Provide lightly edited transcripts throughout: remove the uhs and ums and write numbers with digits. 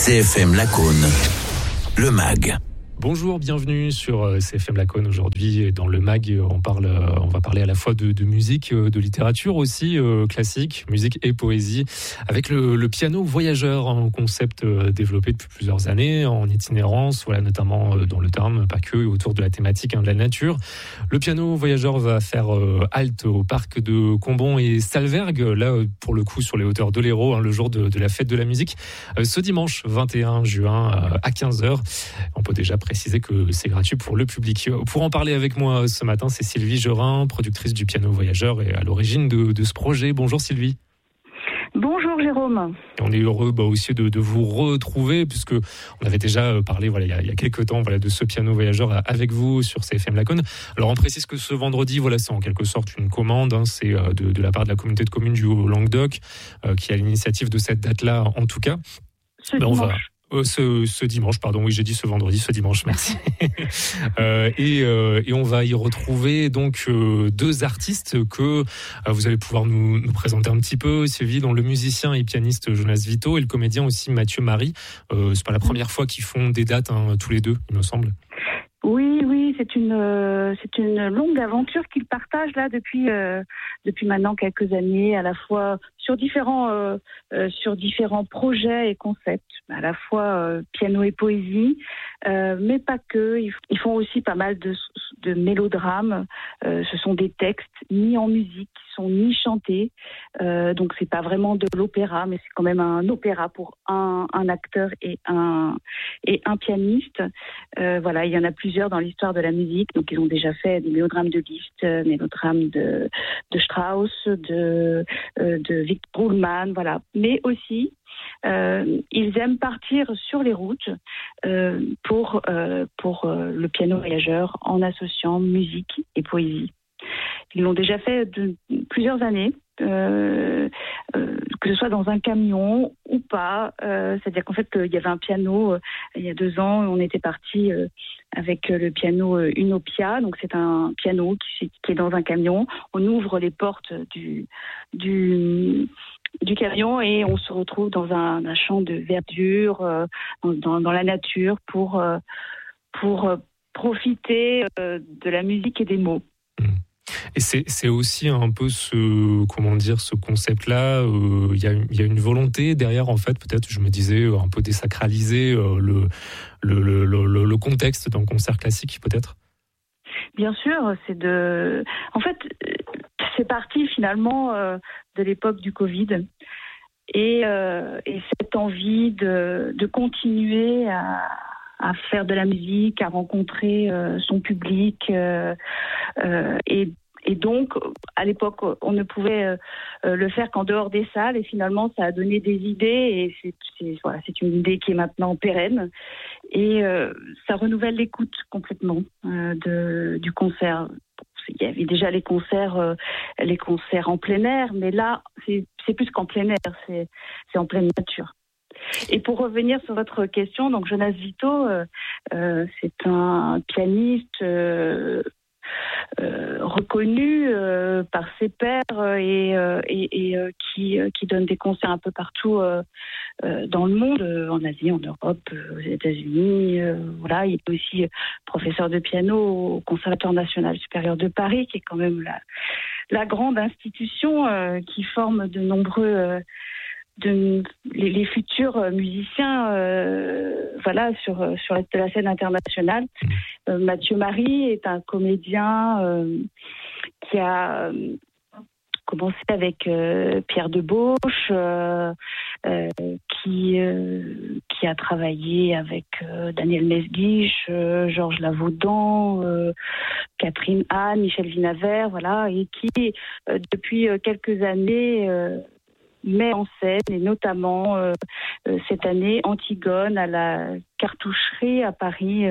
CFM Lacaune, le MAG. Bonjour, bienvenue sur CFM Lacaune. Aujourd'hui, dans le MAG, on va parler à la fois de musique, de littérature aussi, classique, musique et poésie, avec le piano voyageur, un concept développé depuis plusieurs années, en itinérance, voilà, notamment dans le Tarn, pas que, autour de la thématique de la nature. Le piano voyageur va faire halte au parc de Combon et Salvergue, là, pour le coup, sur les hauteurs de l'Hérault, le jour de la fête de la musique, ce dimanche 21 juin à 15h. On peut déjà préciser que c'est gratuit pour le public. Pour en parler avec moi ce matin, c'est Sylvie Gerin, productrice du Piano Voyageur et à l'origine de ce projet. Bonjour Sylvie. Bonjour Jérôme. On est heureux aussi de vous retrouver puisque on avait déjà parlé il y a quelques temps de ce Piano Voyageur avec vous sur CFM Lacaune. Alors on précise que ce vendredi, c'est en quelque sorte une commande, c'est de la part de la communauté de communes du Haut-Languedoc qui a l'initiative de cette date-là en tout cas. Ce dimanche, oui, j'ai dit ce vendredi, ce dimanche, merci. Et on va y retrouver donc deux artistes que vous allez pouvoir nous présenter un petit peu, Sylvie, dont le musicien et pianiste Jonas Vito et le comédien aussi Mathieu Marie. C'est pas la première fois qu'ils font des dates tous les deux, il me semble. Oui, c'est une longue aventure qu'ils partagent là depuis maintenant quelques années, à la fois sur différents projets et concepts, à la fois piano et poésie, mais pas que. Ils font aussi pas mal de mélodrames. Ce sont des textes ni en musique, qui sont ni chantés, donc c'est pas vraiment de l'opéra, mais c'est quand même un opéra pour un acteur et un pianiste. Il y en a plusieurs dans l'histoire de la musique, donc ils ont déjà fait des mélodrames de Liszt, mélodrames de Strauss, de Victor Ullmann, voilà. Mais aussi, ils aiment partir sur les routes pour le piano voyageur en associant musique et poésie. Ils l'ont déjà fait de plusieurs années, que ce soit dans un camion ou pas. C'est-à-dire qu'en fait, il y avait un piano il y a 2 ans. On était parti avec le piano Unopia. Donc c'est un piano qui est dans un camion. On ouvre les portes du camion et on se retrouve dans un champ de verdure, dans la nature pour profiter de la musique et des mots. Et c'est aussi un peu ce concept-là. Il y a une volonté derrière, en fait, peut-être, je me disais, un peu désacraliser le contexte d'un concert classique, peut-être. Bien sûr, en fait, c'est parti finalement de l'époque du Covid et cette envie de continuer à faire de la musique, à rencontrer son public et donc, à l'époque, on ne pouvait le faire qu'en dehors des salles. Et finalement, ça a donné des idées. Et c'est une idée qui est maintenant pérenne. Et ça renouvelle l'écoute complètement du concert. Il y avait déjà les concerts en plein air. Mais là, c'est plus qu'en plein air. C'est en pleine nature. Et pour revenir sur votre question, donc Jonas Vito, c'est un pianiste reconnu par ses pairs et qui donne des concerts un peu partout dans le monde, en Asie, en Europe, aux États-Unis. Il est aussi professeur de piano au Conservatoire national supérieur de Paris, qui est quand même la grande institution qui forme de nombreux les futurs musiciens sur la scène internationale. Mathieu Marie est un comédien qui a commencé avec Pierre Debauche, qui a travaillé avec Daniel Mesguich, Georges Lavaudan, Catherine Anne, Michel Vinavert, et qui depuis quelques années met en scène, et notamment cette année Antigone à la Cartoucherie à Paris,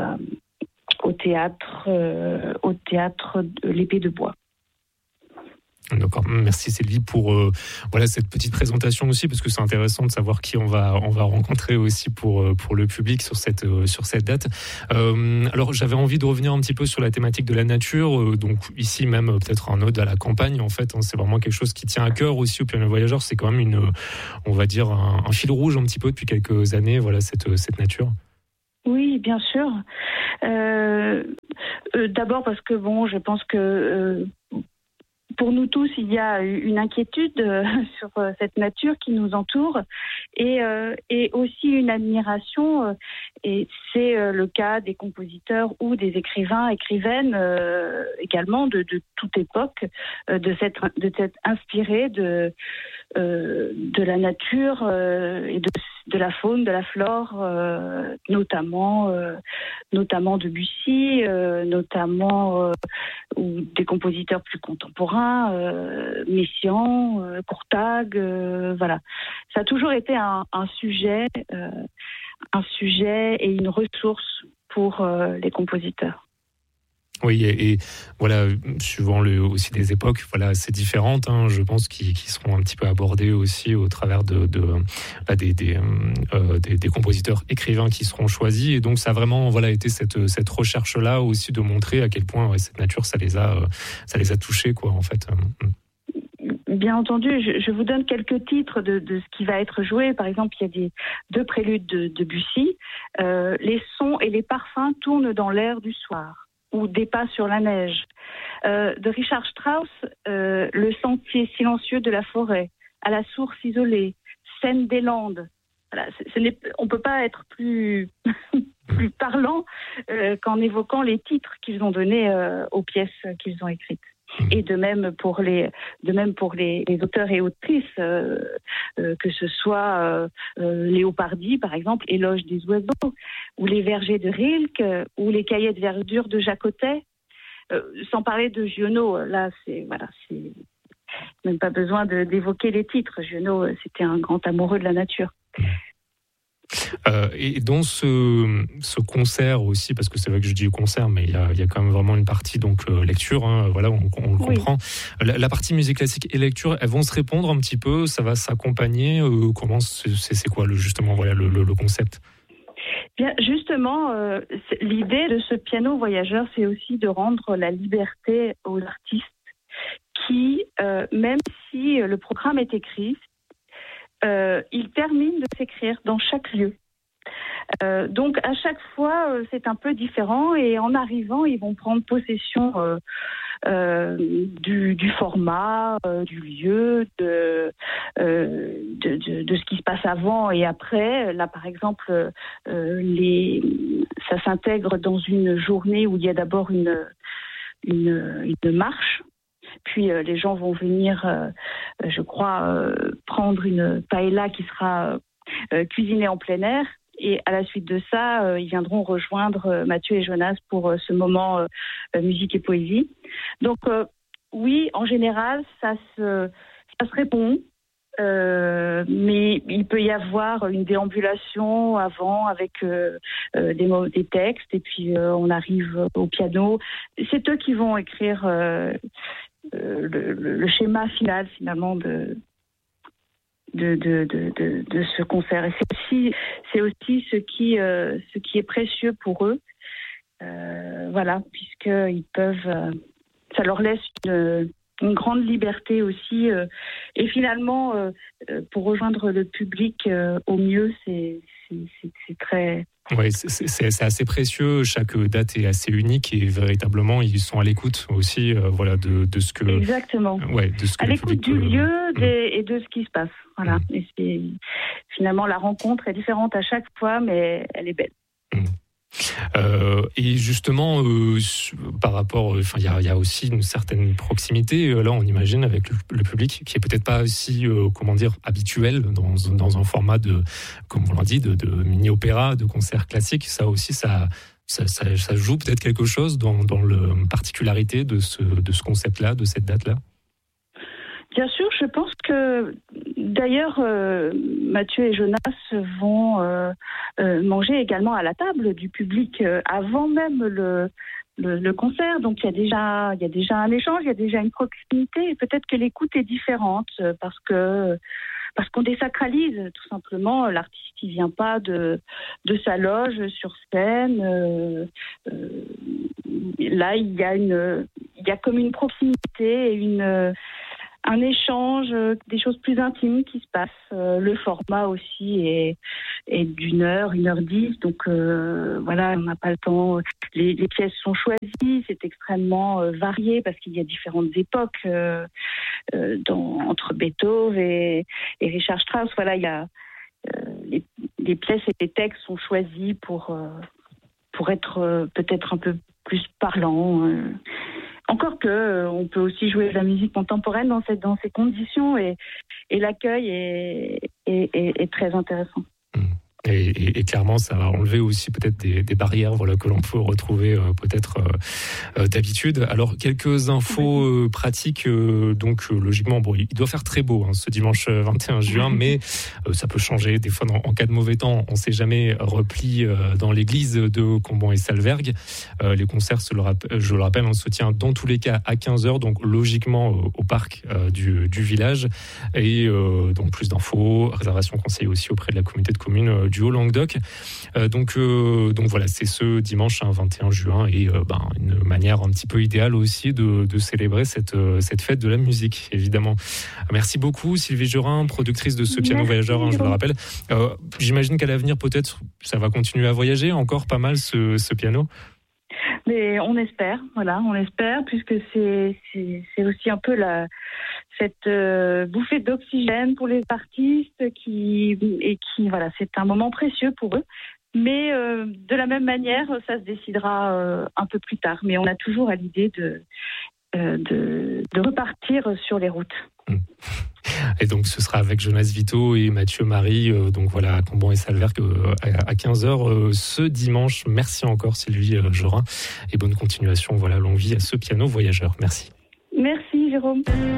au théâtre de l'Épée de Bois. D'accord, merci Sylvie pour cette petite présentation aussi, parce que c'est intéressant de savoir qui on va rencontrer aussi pour le public sur cette date. Alors j'avais envie de revenir un petit peu sur la thématique de la nature, donc ici même peut-être un ode à la campagne en fait, c'est vraiment quelque chose qui tient à cœur aussi au Piano Voyageur, c'est quand même on va dire un fil rouge un petit peu depuis quelques années, voilà cette nature. Oui, bien sûr. D'abord parce que je pense que pour nous tous, il y a une inquiétude sur cette nature qui nous entoure et aussi une admiration. Et c'est le cas des compositeurs ou des écrivaines également de toute époque, de s'être inspirés de la nature et de la faune, de la flore, notamment Debussy, notamment ou des compositeurs plus contemporains, Messiaen, Courtag, voilà. Ça a toujours été un sujet et une ressource pour les compositeurs. Oui, et voilà, suivant aussi des époques, voilà, c'est différentes, je pense, qui seront un petit peu abordées aussi au travers des compositeurs écrivains qui seront choisis. Et donc, ça a vraiment, été cette recherche-là aussi de montrer à quel point cette nature, ça les a touchés, quoi, en fait. Bien entendu, je vous donne quelques titres de ce qui va être joué. Par exemple, il y a deux préludes de Debussy. Les sons et les parfums tournent dans l'air du soir, ou Des pas sur la neige. De Richard Strauss, Le sentier silencieux de la forêt, À la source isolée, Scène des Landes. Voilà, on ne peut pas être plus parlant qu'en évoquant les titres qu'ils ont donnés aux pièces qu'ils ont écrites. Et de même pour les auteurs et autrices, que ce soit Léopardi, par exemple, Éloge des oiseaux, ou Les Vergers de Rilke, ou Les Cahiers de verdure de Jacotet, sans parler de Giono. Là, c'est même pas besoin d'évoquer les titres. Giono, c'était un grand amoureux de la nature. Et dans ce concert aussi, parce que c'est vrai que je dis concert, mais il y a quand même vraiment une partie donc lecture, on le comprend. La partie musique classique et lecture, elles vont se répondre un petit peu, ça va s'accompagner. Comment c'est quoi le concept? Bien, justement, l'idée de ce piano voyageur, c'est aussi de rendre la liberté aux artistes qui, même si le programme est écrit, ils terminent de s'écrire dans chaque lieu. Donc à chaque fois, c'est un peu différent et en arrivant, ils vont prendre possession du format, du lieu, de ce qui se passe avant et après. Là, par exemple, ça s'intègre dans une journée où il y a d'abord une marche. Puis les gens vont venir, je crois, prendre une paella qui sera cuisinée en plein air. Et à la suite de ça, ils viendront rejoindre Mathieu et Jonas pour ce moment musique et poésie. Donc oui, en général, ça se répond. Mais il peut y avoir une déambulation avant avec des textes. Et puis on arrive au piano. C'est eux qui vont écrire le schéma final finalement de ce concert. Et c'est aussi ce qui est précieux pour eux, puisqu'ils peuvent, ça leur laisse une grande liberté aussi, et finalement pour rejoindre le public au mieux, c'est très... Oui, c'est assez précieux. Chaque date est assez unique et véritablement ils sont à l'écoute aussi, de ce que. Exactement. De ce que à l'écoute du lieu et de ce qui se passe. Voilà. Et finalement la rencontre est différente à chaque fois, mais elle est belle. Et justement, par rapport, il y a aussi une certaine proximité. Là, on imagine avec le public qui est peut-être pas aussi, habituel dans un format comme on l'a dit, de mini-opéra, de concert classique. Ça aussi, ça joue peut-être quelque chose dans la particularité de ce concept-là, de cette date-là. Bien sûr, je pense que d'ailleurs Mathieu et Jonas vont manger également à la table du public avant même le concert. Donc il y a déjà un échange, il y a déjà une proximité. Et peut-être que l'écoute est différente parce qu'on désacralise tout simplement. L'artiste, il vient pas de sa loge sur scène. Là, il y a comme une proximité et un échange, des choses plus intimes qui se passent. Le format aussi est d'1 heure, 1h10. Donc voilà, on n'a pas le temps. Les pièces sont choisies, c'est extrêmement varié parce qu'il y a différentes époques entre Beethoven et Richard Strauss. Voilà, il y a les pièces et les textes sont choisis pour être peut-être un peu plus parlants. Encore que on peut aussi jouer de la musique contemporaine dans ces conditions et l'accueil est très intéressant. Et clairement, ça va enlever aussi peut-être des barrières, voilà, que l'on peut retrouver peut-être d'habitude. Alors, quelques infos pratiques. Donc, logiquement, bon, il doit faire très beau ce dimanche 21 juin, mais ça peut changer. Des fois, en cas de mauvais temps, on ne sait jamais, repli dans l'église de Combon et Salvergue. Les concerts, je le rappelle, on se tient dans tous les cas à 15h, donc logiquement au parc du village. Et donc, plus d'infos, réservation conseillée aussi auprès de la communauté de communes du Haut-Languedoc. Donc voilà, c'est ce dimanche 21 juin et une manière un petit peu idéale aussi de célébrer cette fête de la musique, évidemment. Merci beaucoup Sylvie Gerin, productrice de ce piano voyageur, je le rappelle. J'imagine qu'à l'avenir, peut-être, ça va continuer à voyager encore pas mal ce piano. Mais on espère, puisque c'est aussi un peu cette bouffée d'oxygène pour les artistes qui voilà, c'est un moment précieux pour eux. Mais de la même manière, ça se décidera un peu plus tard. Mais on a toujours à l'idée de repartir sur les routes. Et donc ce sera avec Jonas Vito et Mathieu Marie, donc voilà, à Combon et Salvergue à 15h ce dimanche. Merci encore Sylvie Gerin et bonne continuation, voilà, longue vie à ce piano voyageur. Merci. Merci Jérôme.